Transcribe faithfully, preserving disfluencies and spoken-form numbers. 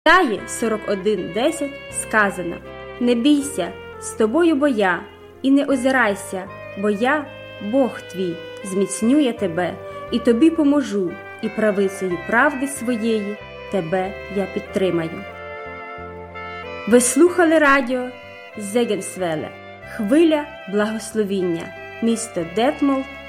Ісаї сорок один десять сказано: «Не бійся, з тобою бо я, і не озирайся, бо я, Бог твій, зміцнює тебе, і тобі поможу, і правицею правди своєї тебе я підтримаю». Ви слухали радіо Зегенсвеле, хвиля благословіння, місто Детмолд,